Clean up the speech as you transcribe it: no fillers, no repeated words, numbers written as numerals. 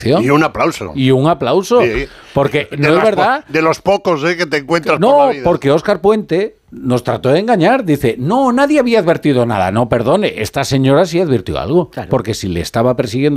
Y un aplauso. Y un aplauso. Sí. Porque no es verdad. De los pocos que te encuentras No, por la vida. porque Óscar Puente nos trató de engañar. Dice, no, nadie había advertido nada. No, perdone, esta señora sí advirtió algo. Claro. Porque si le estaba persiguiendo